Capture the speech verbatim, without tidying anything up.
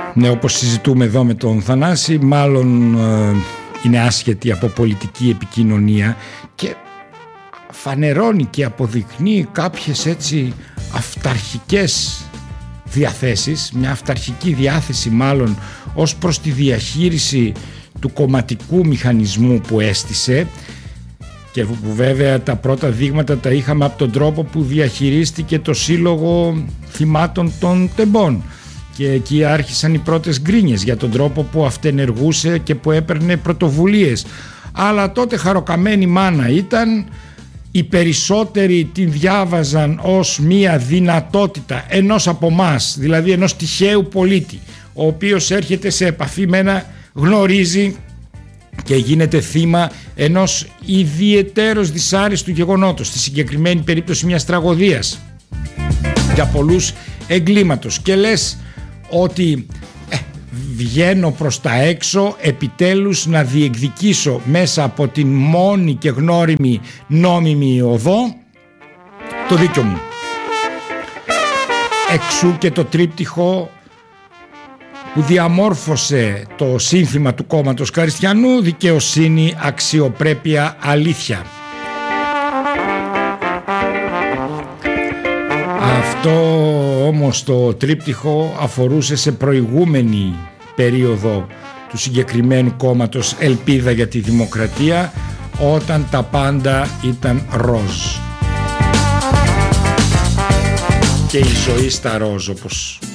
Ναι, όπως συζητούμε εδώ με τον Θανάση, μάλλον ε, είναι άσχετη από πολιτική επικοινωνία και φανερώνει και αποδεικνύει κάποιες έτσι αυταρχικές διαθέσεις, μια αυταρχική διάθεση μάλλον ως προς τη διαχείριση του κομματικού μηχανισμού που έστησε, και που βέβαια τα πρώτα δείγματα τα είχαμε από τον τρόπο που διαχειρίστηκε το Σύλλογο Θυμάτων των Τεμπών, και εκεί άρχισαν οι πρώτες γκρίνιες για τον τρόπο που αυτενεργούσε και που έπαιρνε πρωτοβουλίες. Αλλά τότε χαροκαμένη μάνα ήταν, οι περισσότεροι την διάβαζαν ως μία δυνατότητα ενός από μας, δηλαδή ενός τυχαίου πολίτη, ο οποίος έρχεται σε επαφή με ένα, γνωρίζει και γίνεται θύμα ενός ιδιαιτέρως δυσάρεστου γεγονότος, στη συγκεκριμένη περίπτωση μιας τραγωδίας, για πολλούς εγκλήματος, και λες ότι ε, βγαίνω προς τα έξω επιτέλους να διεκδικήσω μέσα από την μόνη και γνώριμη νόμιμη οδό το δίκιο μου. Εξού και το τρίπτυχο που διαμόρφωσε το σύνθημα του κόμματος Καριστιανού: δικαιοσύνη, αξιοπρέπεια, αλήθεια. Αυτό όμως το τρίπτυχο αφορούσε σε προηγούμενη περίοδο του συγκεκριμένου κόμματος Ελπίδα για τη Δημοκρατία, όταν τα πάντα ήταν ροζ και η ζωή στα ροζ, όπως